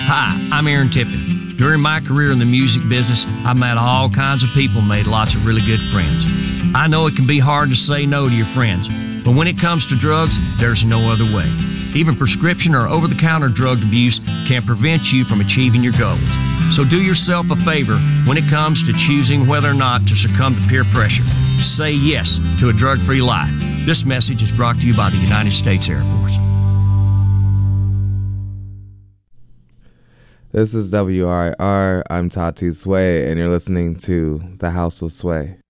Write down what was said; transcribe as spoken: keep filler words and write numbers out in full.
Hi, I'm Aaron Tippin. During my career in the music business, I've met all kinds of people and made lots of really good friends. I know it can be hard to say no to your friends, but when it comes to drugs, there's no other way. Even prescription or over-the-counter drug abuse can prevent you from achieving your goals. So do yourself a favor when it comes to choosing whether or not to succumb to peer pressure. Say yes to a drug-free life. This message is brought to you by the United States Air Force. This is W R I R. I'm Tatu Sway, and you're listening to The House of Sway.